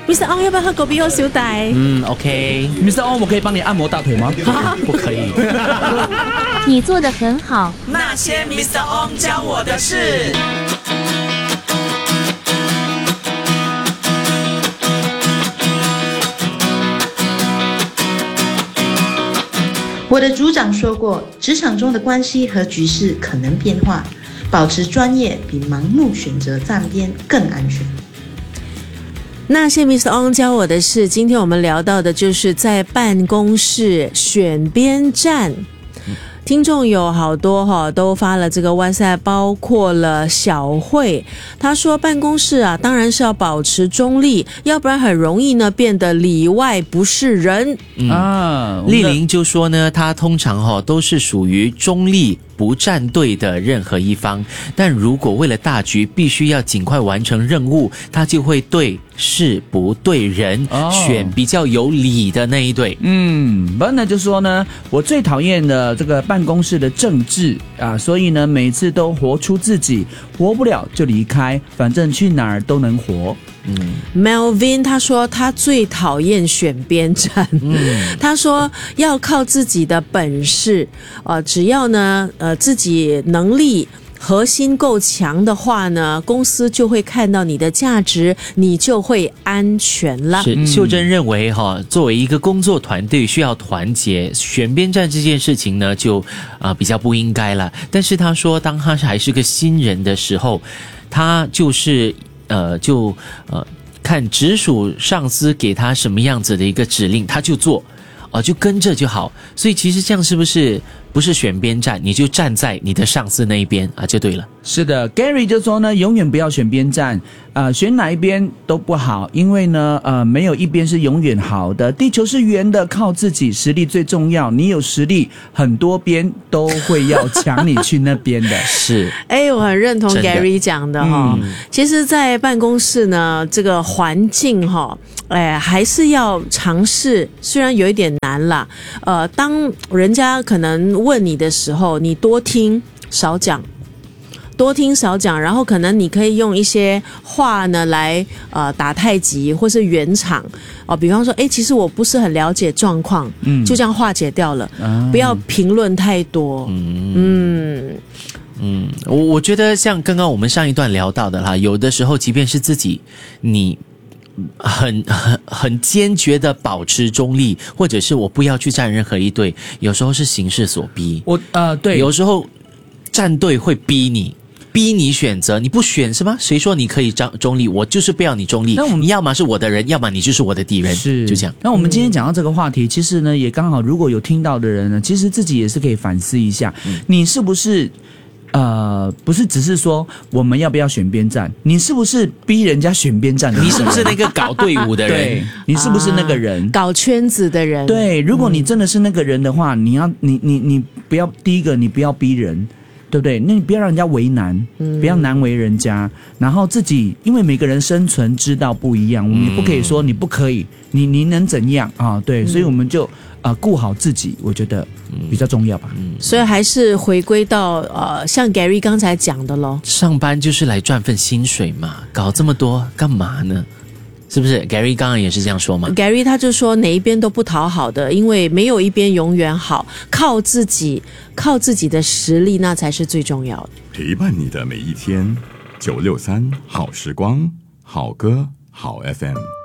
Mr. Ong 要不要喝狗鼻后小弟 ？OK。Mr. Ong， 我可以帮你按摩大腿吗？ 不可以。 你做得很好。 那些 Mr. Ong 教我的事。 我的组长说过，职场中的关系和局势可能变化，保持专业比盲目选择站边更安全。 那些 Mr. Ong 教我的事，今天我们聊到的就是在办公室选边站。听众有好多都发了这个 WhatsApp， 包括了小慧，他说办公室啊，当然是要保持中立，要不然很容易呢变得里外不是人。 丽玲就说呢，他通常都是属于中立不站队的任何一方，但如果为了大局必须要尽快完成任务，他就会对事不对人，选比较有理的那一队。 Bernard 就说呢，我最讨厌的这个办公室的政治啊，所以呢每次都活出自己，活不了就离开，反正去哪儿都能活。 Melvin 他说他最讨厌选边站，他说要靠自己的本事，只要呢自己能力核心够强的话呢，公司就会看到你的价值，你就会安全了。 是秀珍认为作为一个工作团队需要团结，选边站这件事情呢就比较不应该了。但是他说当他还是个新人的时候，他就是看直属上司给他什么样子的一个指令，他就做，就跟着就好。所以其实这样是不是选边站，你就站在你的上司那一边就对了。 是的 ，Gary 就说呢，永远不要选边站，选哪一边都不好，因为呢，没有一边是永远好的。地球是圆的，靠自己，实力最重要。你有实力，很多边都会要抢你去那边的。 是， 我很认同 Gary 讲的其实，在办公室呢，这个环境还是要尝试，虽然有一点难啦。当人家可能问你的时候，你多听少讲。然后可能你可以用一些话呢来打太极或是圆场比方说其实我不是很了解状况，就这样化解掉了，不要评论太多。 我觉得像刚刚我们上一段聊到的啦，有的时候即便是自己你很坚决的保持中立，或者是我不要去站任何一队，有时候是形势所逼。 对， 有时候站队会逼你选择，你不选是吗？谁说你可以中立？我就是不要你中立。你要么是我的人，要么你就是我的敌人。 是， 就这样。 那我们今天讲到这个话题，其实呢，也刚好，如果有听到的人呢，其实自己也是可以反思一下，你是不是不是只是说我们要不要选边站，你是不是逼人家选边站的人？ 你是不是那个搞队伍的人？ 对，你是不是那个人？ 搞圈子的人？ 对，如果你真的是那个人的话，你不要，第一个你不要逼人。对不对？那你不要让人家为难，不要难为人家。然后自己，因为每个人生存之道不一样，我们也不可以说你不可以，你能怎样啊？对，所以我们就顾好自己，我觉得比较重要吧。 所以还是回归到像 Gary 刚才讲的咯， 上班就是来赚份薪水嘛，搞这么多干嘛呢？是不是 Gary 刚刚也是这样说吗？ Gary 他就说哪一边都不讨好的，因为没有一边永远好，靠自己的实力那才是最重要的。 陪伴你的每一天，963好时光，好歌好 FM。